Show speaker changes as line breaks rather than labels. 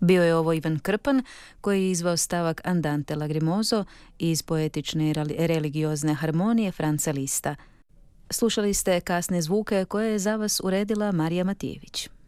Bio je ovo Ivan Krpan koji je izvao stavak Andante Lagrimoso iz poetične i religiozne harmonije Franca Lista. Slušali ste kasne zvuke koje je za vas uredila Marija Matijević.